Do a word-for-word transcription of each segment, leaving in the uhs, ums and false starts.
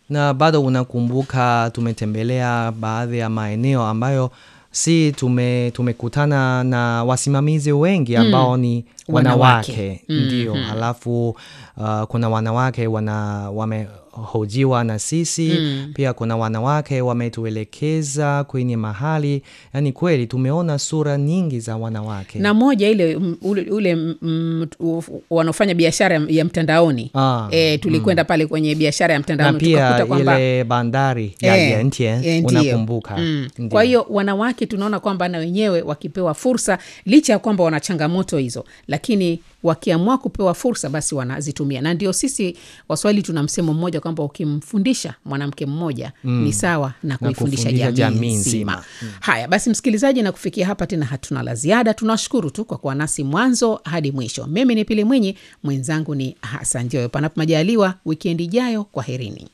Na bado unakumbuka tumetembelea baadhi ya maeneo ambayo si tume tumekutana na wasimamizi wengi ambao ni wanawake, wanawake. Ndio, Mm-hmm. halafu uh, kuna wanawake wana wamehojiwa na sisi, mm. pia kuna wanawake wametuelekeza kwenye mahali, yani kweli tumeona sura nyingi za wanawake. Na moja ile ule, ule m, wanaofanya biashara ya mtandaoni, ah, e, tulikwenda mm. pale kwenye biashara ya mtandaoni, na pia kwamba, ile bandari ya e, Yantian, e, unakumbuka. Mm. Kwa hiyo wanawake tunaona kwamba na wenyewe wakipewa fursa, licha ya kwamba wana changamoto hizo, lakini wakiamua kupewa fursa basi wanazitumia. Na ndio sisi Waswahili tuna msemo mmoja kwamba ukimfundisha mwanamke mmoja mm. ni sawa na kuifundisha jamii, jamii nzima. Mm. Haya basi msikilizaji, na kufikia hapa tena hatuna la ziada. Tunashukuru tu kwa kuwa nasi mwanzo hadi mwisho. Mimi ni Pili Mwinyi, mwenzangu ni Hassan Joyo. Panapo majaliwa wikendi ijayo, kwaherini.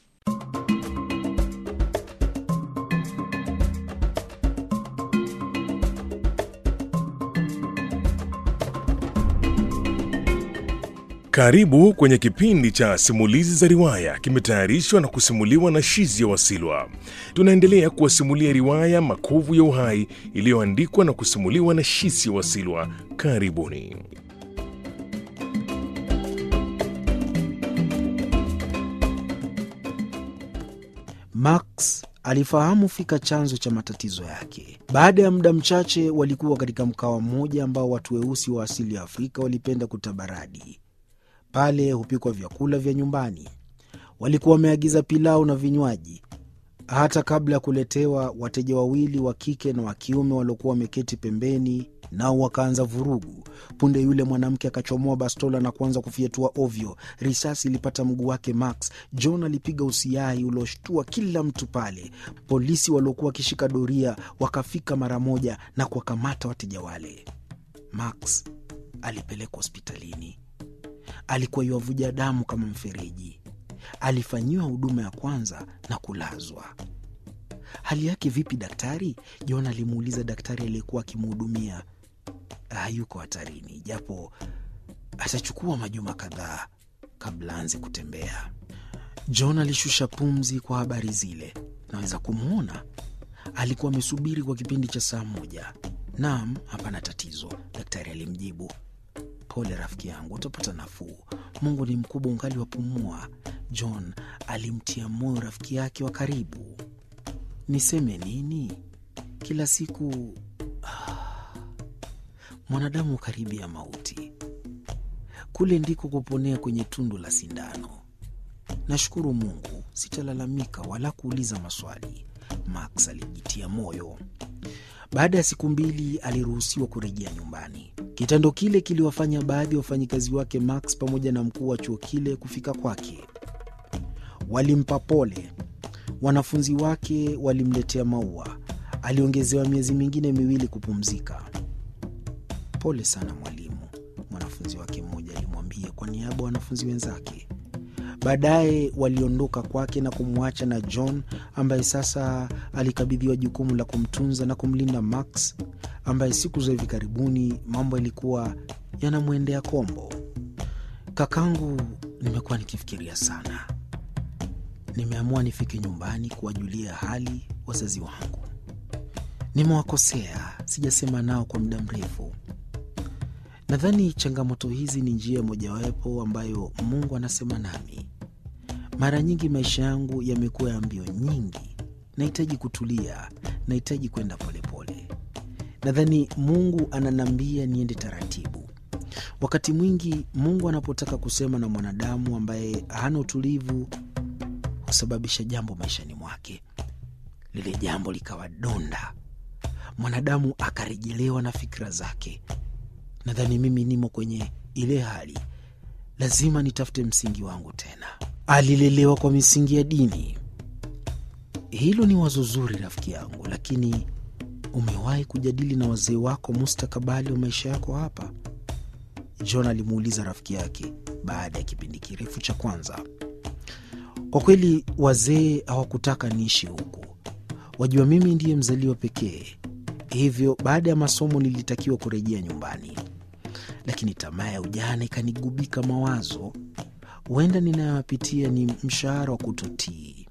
Karibu kwenye kipindi cha Simulizi za Riwaya, kimetayarishwa na kusimuliwa na Shizia Wasilwa. Tunaendelea kuwasimulia riwaya Makovu ya Uhai iliyoandikwa na kusimuliwa na Shizia Wasilwa. Karibuni. Max alifahamu fika chanzo cha matatizo yake. Baada ya muda mchache walikuwa katika mkawa mmoja ambao watu weusi wa asili ya Afrika walipenda kutabaradi. Pale hupikwa vyakula vya nyumbani. Walikuwa wameagiza pilau na vinywaji. Hata kabla ya kuletewa, wateja wawili wa kike na wa kiume waliokuwa wameketi pembeni nao wakaanza vurugu. Punde yule mwanamke akachomoa bastola na kuanza kufyetua ovyo. Risasi ilipata mguu wake Max. John alipiga usiai ulioshtua kila mtu pale. Polisi waliokuwa wakishika doria wakafika mara moja na kuwakamata wateja wale. Max alipelekwa hospitalini. Alikuwa yuavuja damu kama mfereji. Alifanyiwa huduma ya kwanza na kulazwa. Hali yake vipi daktari? John alimuuliza daktari aliyekuwa akimhudumia. Hayuko hatarini, japo atachukua majuma kadhaa kabla aanze kutembea. John alishusha pumzi kwa habari zile. Naweza kumuona? Alikuwa amesubiri kwa kipindi cha saa moja. Naam, hapana tatizo, daktari alimjibu. Pole rafiki yangu, utapata nafuu. Mungu ni mkubwa, ungali wapumua. John alimtia moyo rafiki yake wa karibu. Niseme nini? Kila siku ah, mwanadamu karibia mauti. Kule ndiko kuponea kwenye tundu la sindano. Nashukuru Mungu, sitalalamika wala kuuliza maswali. Max alijitia moyo. Baada ya siku mbili aliruhusiwa kurejea nyumbani. Kitendo kile kiliwafanya baadhi ya wafanyikazi wake Max pamoja na mkuu wa chuo kile kufika kwake. Walimpa pole. Wanafunzi wake walimletea maua. Aliongezewa miezi mingine miwili kupumzika. Pole sana mwalimu, mwanafunzi wake mmoja alimwambia kwa niaba ya wanafunzi wenzake. Baadaye waliondoka kwake na kumwacha na John, ambaye sasa alikabidhiwa jukumu la kumtunza na kumlinda Max, ambaye siku za hivi karibuni mambo yalikuwa yanamwendea kombo. Kakangu, nimekuwa nikifikiria sana. Nimeamua nifike nyumbani kuwajulia hali wazazi wangu. Nimewakosea, sijasema nao kwa muda mrefu. Nadhani changamoto hizi ni njia mojawapo ambayo Mungu anasema nami. Mara nyingi maisha yangu yamekuwa ya mbio nyingi. Nahitaji kutulia, nahitaji kwenda polepole. Nadhani Mungu ananambia niende taratibu. Wakati mwingi Mungu anapotaka kusema na mwanadamu ambaye hana utulivu, husababisha jambo maishani mwake. Lile jambo likawa donda. Mwanadamu akarejelewa na fikra zake. Nadhani mimi nimo kwenye ile hali. Lazima nitafute msingi wangu tena. Alilelewa kwa misingi ya dini. Hilo ni wazo zuri rafiki yangu, lakini umewahi kujadili na wazee wako mustakabali wa maisha yako hapa? John alimuuliza rafiki yake baada ya kipindi kirefu cha kwanza. Kwa kweli wazee hawakutaka niishi huku. Wajua mimi ndiye mzaliwa pekee. Hivyo baada ya masomo nilitakiwa kurejea nyumbani. Lakini tamaa ya ujana ikanigubika mawazo. Huenda ninayopitia ni mshahara wa kutotii.